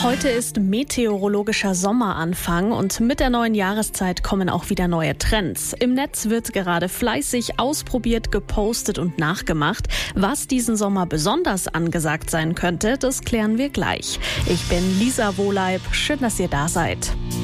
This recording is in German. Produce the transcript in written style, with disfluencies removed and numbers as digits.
Heute ist meteorologischer Sommeranfang und mit der neuen Jahreszeit kommen auch wieder neue Trends. Im Netz wird gerade fleißig ausprobiert, gepostet und nachgemacht. Was diesen Sommer besonders angesagt sein könnte, das klären wir gleich. Ich bin Lisa Wohleib. Schön, dass ihr da seid.